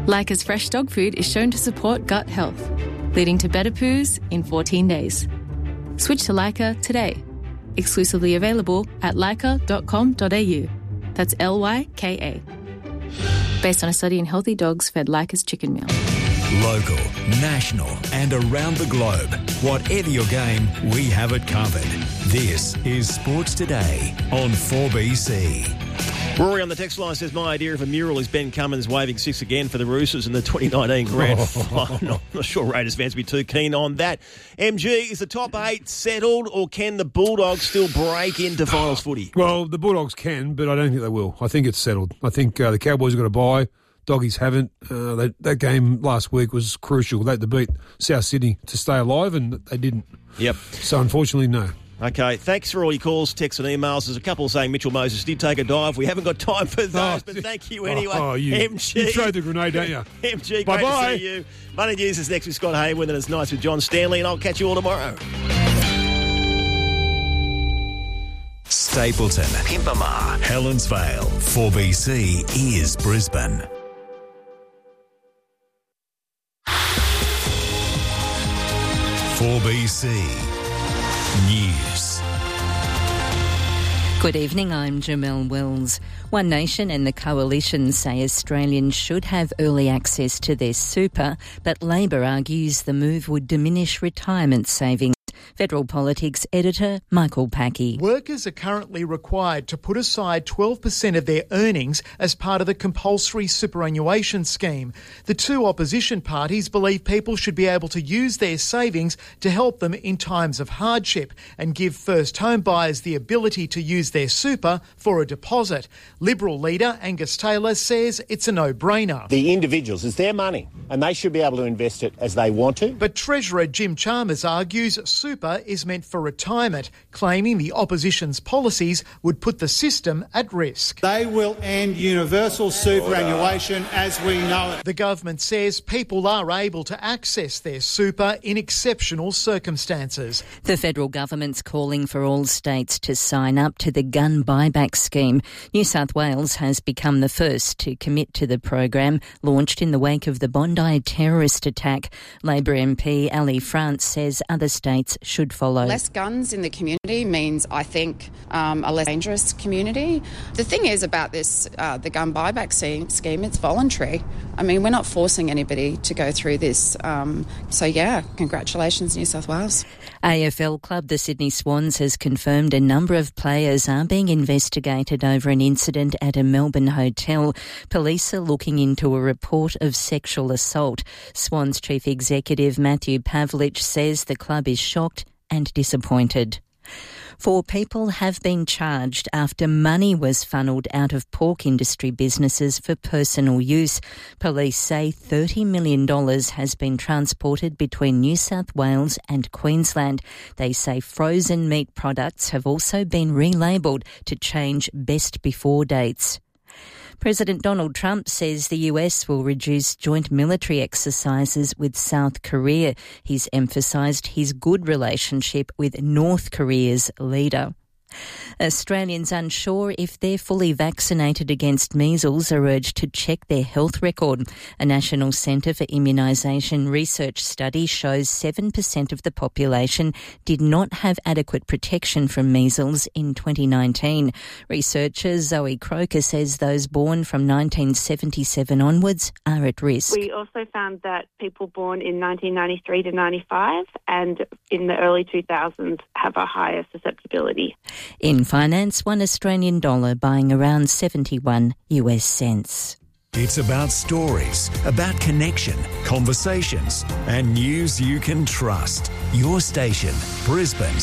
Leica's fresh dog food is shown to support gut health, leading to better poos in 14 days. Switch to Leica today. Exclusively available at leica.com.au. That's Lyka. Based on a study in healthy dogs fed Leica's chicken meal. Local, national and around the globe. Whatever your game, we have it covered. This is Sports Today on 4BC. Rory on the text line says, my idea of a mural is Ben Cummins waving six again for the Roosters in the 2019 Grand Final. I'm not sure Raiders fans will be too keen on that. MG, is the top 8 settled or can the Bulldogs still break into finals footy? Well, the Bulldogs can, but I don't think they will. I think it's settled. I think the Cowboys are going to buy. Doggies haven't. That game last week was crucial. They had to beat South Sydney to stay alive, and they didn't. Yep. So, unfortunately, no. Okay, thanks for all your calls, texts and emails. There's a couple saying Mitchell Moses did take a dive. We haven't got time for those, but thank you anyway. MG. You throw the grenade, don't you? MG, Bye-bye. Great to see you. Money News is next with Scott Hayward, and it's nice with John Stanley, and I'll catch you all tomorrow. Stapleton, Pimpama, Helensvale, 4BC is Brisbane. (4BC) News. Good evening, I'm Jamelle Wells. One Nation and the Coalition say Australians should have early access to their super, but Labor argues the move would diminish retirement savings. Federal Politics editor Michael Packey. Workers are currently required to put aside 12% of their earnings as part of the compulsory superannuation scheme. The two opposition parties believe people should be able to use their savings to help them in times of hardship and give first home buyers the ability to use their super for a deposit. Liberal leader Angus Taylor says it's a no-brainer. The individuals, it's their money and they should be able to invest it as they want to. But Treasurer Jim Chalmers argues super is meant for retirement, claiming the opposition's policies would put the system at risk. They will end universal superannuation as we know it. The government says people are able to access their super in exceptional circumstances. The federal government's calling for all states to sign up to the gun buyback scheme. New South Wales has become the first to commit to the program, launched in the wake of the Bondi terrorist attack. Labor MP Ali France says other states should follow. Less guns in the community means, I think, a less dangerous community. The thing is about this, the gun buyback scheme, it's voluntary. I mean, we're not forcing anybody to go through this. Congratulations, New South Wales. AFL club the Sydney Swans has confirmed a number of players are being investigated over an incident at a Melbourne hotel. Police are looking into a report of sexual assault. Swans chief executive Matthew Pavlich says the club is shocked and disappointed. 4 people have been charged after money was funnelled out of pork industry businesses for personal use. Police say $30 million has been transported between New South Wales and Queensland. They say frozen meat products have also been relabelled to change best before dates. President Donald Trump says the US will reduce joint military exercises with South Korea. He's emphasised his good relationship with North Korea's leader. Australians unsure if they're fully vaccinated against measles are urged to check their health record. A National Centre for Immunisation research study shows 7% of the population did not have adequate protection from measles in 2019. Researcher Zoe Croker says those born from 1977 onwards are at risk. We also found that people born in 1993 to 95 and in the early 2000s have a higher susceptibility. In finance, $1 Australian buying around 71 US cents. It's about stories, about connection, conversations, and news you can trust. Your station, Brisbane's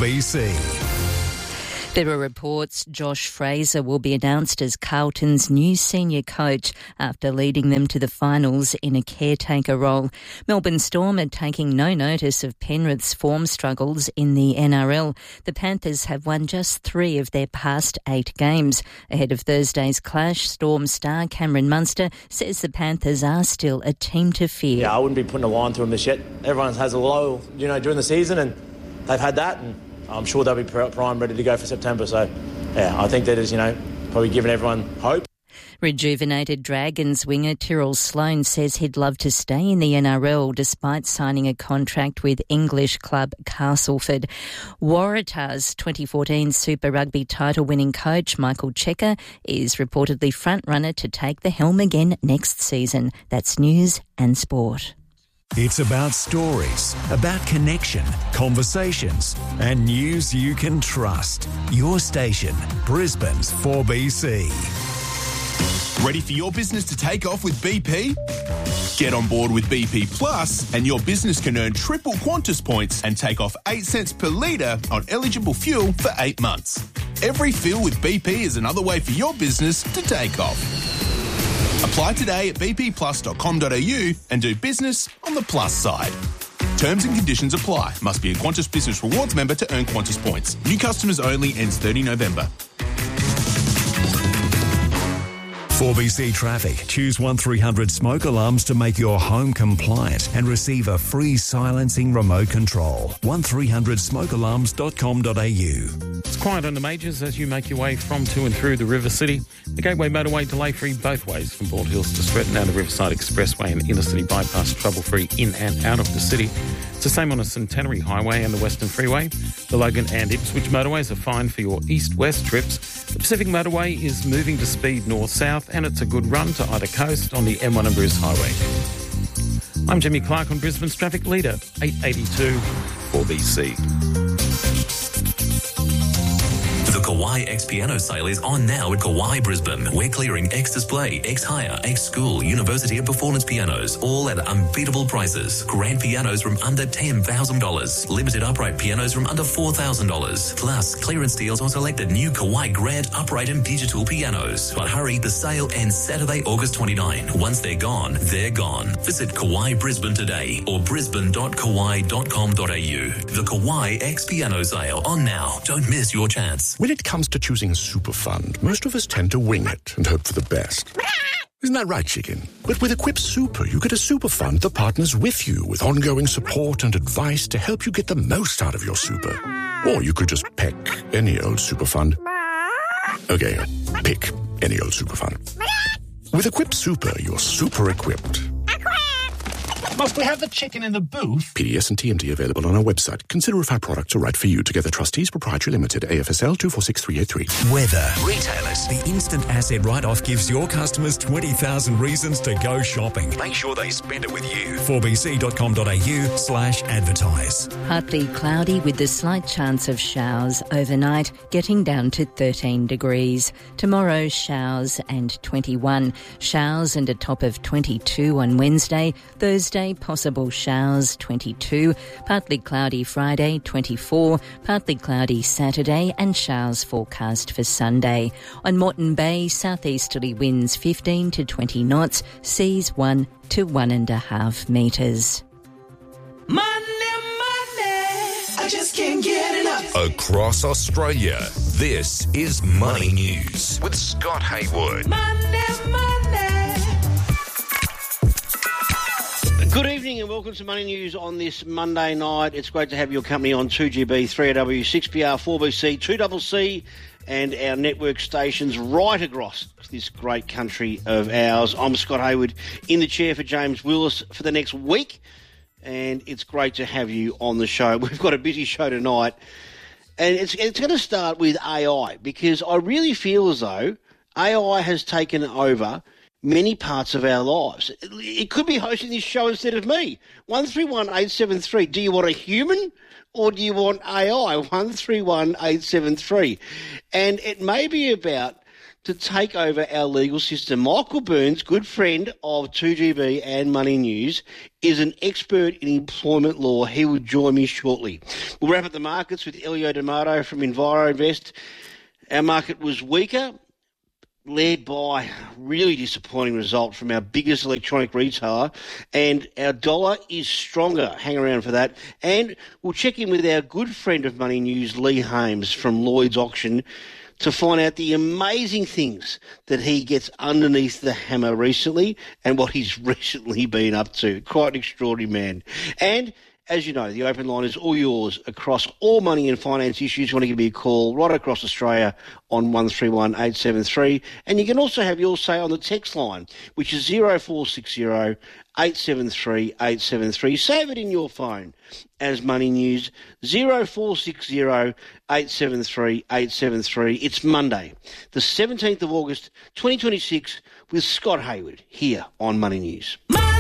4BC. There are reports Josh Fraser will be announced as Carlton's new senior coach after leading them to the finals in a caretaker role. Melbourne Storm are taking no notice of Penrith's form struggles in the NRL. The Panthers have won just 3 of their past 8 games. Ahead of Thursday's clash, Storm star Cameron Munster says the Panthers are still a team to fear. Yeah, I wouldn't be putting a line through them this yet. Everyone has a low, during the season, and they've had that, and I'm sure they'll be primed, ready to go for September. So, yeah, I think that is, probably giving everyone hope. Rejuvenated Dragons winger Tyrrell Sloan says he'd love to stay in the NRL despite signing a contract with English club Castleford. Waratah's 2014 Super Rugby title-winning coach Michael Cheika is reportedly front-runner to take the helm again next season. That's news and sport. It's about stories, about connection, conversations, and news you can trust. Your station, Brisbane's 4BC. Ready for your business to take off with BP? Get on board with BP Plus and your business can earn triple Qantas points and take off 8 cents per litre on eligible fuel for 8 months. Every fill with BP is another way for your business to take off. Apply today at bpplus.com.au and do business on the plus side. Terms and conditions apply. Must be a Qantas Business Rewards member to earn Qantas points. New customers only. Ends 30 November. 4BC Traffic. Choose 1300 smoke alarms to make your home compliant and receive a free silencing remote control. 1300smokealarms.com.au. It's quiet on the majors as you make your way from to and through the River City. The Gateway Motorway delay-free both ways from Bald Hills to Stretton, down the Riverside Expressway and Inner City Bypass trouble-free in and out of the city. It's the same on the Centenary Highway and the Western Freeway. The Logan and Ipswich motorways are fine for your east-west trips. The Pacific Motorway is moving to speed north-south and it's a good run to either coast on the M1 and Bruce Highway. I'm Jimmy Clark on Brisbane's Traffic Leader, 882 4BC. The Kauai X Piano sale is on now at Kauai Brisbane. We're clearing X Display, X Hire, X School, University and Performance pianos, all at unbeatable prices. Grand pianos from under $10,000. Limited upright pianos from under $4,000. Plus, clearance deals on selected new Kauai Grand upright and digital pianos. But hurry, the sale ends Saturday, August 29. Once they're gone, they're gone. Visit Kauai Brisbane today or brisbane.kauai.com.au. The Kauai X Piano sale on now. Don't miss your chance. When it comes to choosing a super fund, most of us tend to wing it and hope for the best. Isn't that right, chicken? But with Equip Super, you get a super fund that partners with you with ongoing support and advice to help you get the most out of your super. Or you could just pick any old super fund. Okay, pick any old super fund. With Equip Super, you're super equipped. Must we have the chicken in the booth? PDS and TMT available on our website. Consider if our products are right for you. Together Trustees Proprietary Limited, AFSL 246383. Weather. Retailers. The instant asset write-off gives your customers 20,000 reasons to go shopping. Make sure they spend it with you. 4bc.com.au/advertise. Partly cloudy with the slight chance of showers overnight, getting down to 13 degrees. Tomorrow, showers and 21. Showers and a top of 22 on Wednesday. Thursday, possible showers, 22. Partly cloudy Friday, 24. Partly cloudy Saturday and showers forecast for Sunday. On Moreton Bay, southeasterly winds 15 to 20 knots, seas 1 to 1.5 metres. I just can't get enough. Across Australia, this is Money News with Scott Haywood. Good evening and welcome to Money News on this Monday night. It's great to have your company on 2GB, 3AW, 6PR, 4BC, 2CC and our network stations right across this great country of ours. I'm Scott Haywood in the chair for James Willis for the next week and it's great to have you on the show. We've got a busy show tonight and it's going to start with AI because I really feel as though AI has taken over many parts of our lives. It could be hosting this show instead of me. 131873. Do you want a human or do you want AI? 131873. And it may be about to take over our legal system. Michael Burns, good friend of 2GB and Money News, is an expert in employment law. He will join me shortly. We'll wrap up the markets with Elio D'Amato from EnviroInvest. Our market was weaker, led by a really disappointing result from our biggest electronic retailer, and our dollar is stronger. Hang around for that. And we'll check in with our good friend of Money News, Lee Hames from Lloyd's Auction, to find out the amazing things that he gets underneath the hammer recently and what he's recently been up to. Quite an extraordinary man. And As you know, the open line is all yours across all money and finance issues. You want to give me a call right across Australia on 131 873. And you can also have your say on the text line, which is 0460 873 873. Save it in your phone as Money News, 0460 873 873. It's Monday, the 17th of August, 2026, with Scott Hayward here on Money News.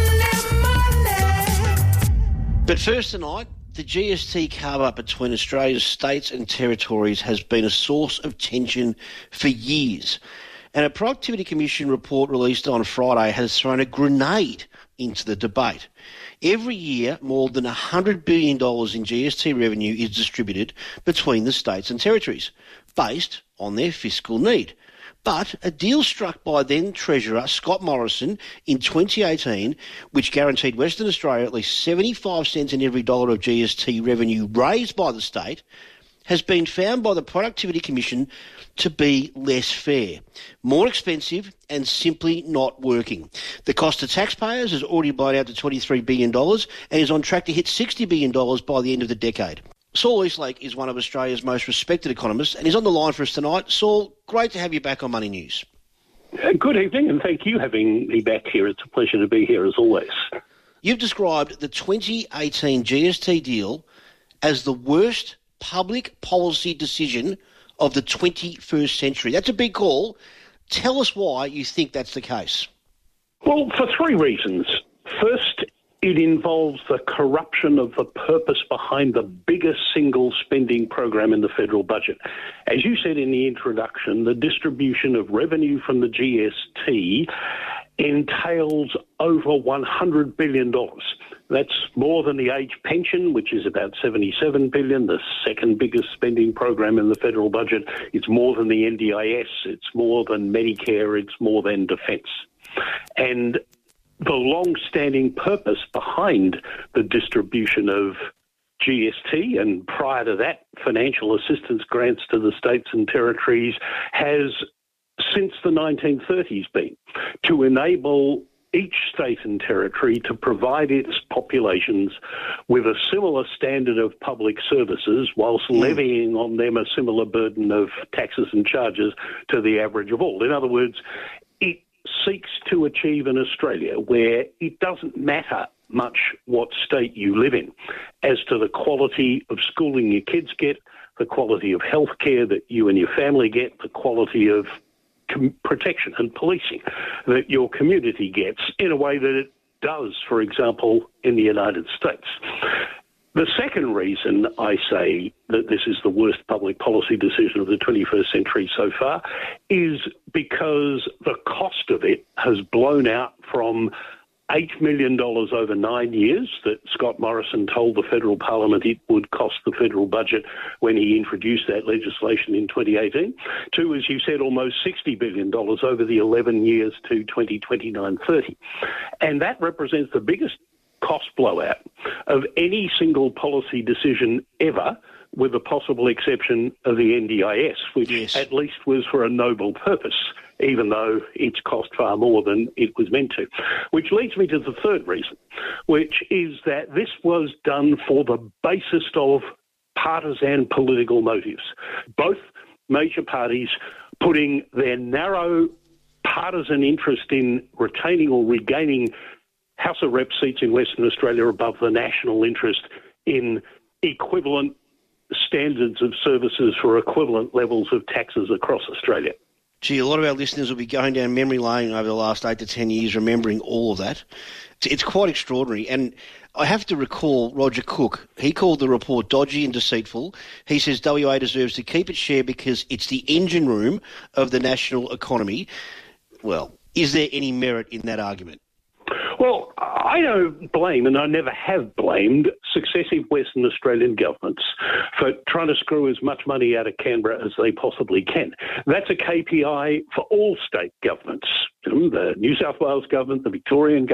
But first tonight, the GST carve-up between Australia's states and territories has been a source of tension for years. And a Productivity Commission report released on Friday has thrown a grenade into the debate. Every year, more than $100 billion in GST revenue is distributed between the states and territories, based on their fiscal need. But a deal struck by then-Treasurer Scott Morrison in 2018, which guaranteed Western Australia at least 75 cents in every dollar of GST revenue raised by the state, has been found by the Productivity Commission to be less fair, more expensive and simply not working. The cost to taxpayers has already blown out to $23 billion and is on track to hit $60 billion by the end of the decade. Saul Eastlake is one of Australia's most respected economists and he's on the line for us tonight. Saul, great to have you back on Money News. Good evening, and thank you for having me back here. It's a pleasure to be here as always. You've described the 2018 GST deal as the worst public policy decision of the 21st century. That's a big call. Tell us why you think that's the case. Well, for three reasons. First, it involves the corruption of the purpose behind the biggest single spending program in the federal budget. As you said in the introduction, the distribution of revenue from the GST entails over $100 billion. That's more than the age pension, which is about $77 billion, the second biggest spending program in the federal budget. It's more than the NDIS. It's more than Medicare. It's more than defence. And the long-standing purpose behind the distribution of GST, and prior to that, financial assistance grants to the states and territories, has since the 1930s been to enable each state and territory to provide its populations with a similar standard of public services whilst levying on them a similar burden of taxes and charges to the average of all. In other words, it seeks to achieve an Australia where it doesn't matter much what state you live in as to the quality of schooling your kids get, the quality of healthcare that you and your family get, the quality of protection and policing that your community gets in a way that it does, for example, in the United States. The second reason I say that this is the worst public policy decision of the 21st century so far is because the cost of it has blown out from $8 million over 9 years that Scott Morrison told the federal parliament it would cost the federal budget when he introduced that legislation in 2018, to, as you said, almost $60 billion over the 11 years to 2029-30. And that represents the biggest cost blowout of any single policy decision ever, with the possible exception of the NDIS, which at least was for a noble purpose, even though it's cost far more than it was meant to. Which leads me to the third reason, which is that this was done for the basest of partisan political motives. Both major parties putting their narrow partisan interest in retaining or regaining House of Rep seats in Western Australia above the national interest in equivalent standards of services for equivalent levels of taxes across Australia. Gee, a lot of our listeners will be going down memory lane over the last 8 to 10 years remembering all of that. It's quite extraordinary. And I have to recall Roger Cook. He called the report dodgy and deceitful. He says WA deserves to keep its share because it's the engine room of the national economy. Well, is there any merit in that argument? Well, I don't blame, and I never have blamed, successive Western Australian governments for trying to screw as much money out of Canberra as they possibly can. That's a KPI for all state governments. The New South Wales government, the Victorian government,